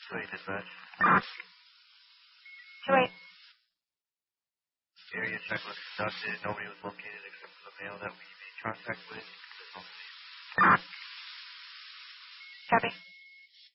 2-8 dispatch. 2-8. Area check was conducted. Nobody was located except for the male that we made contact with. Copy.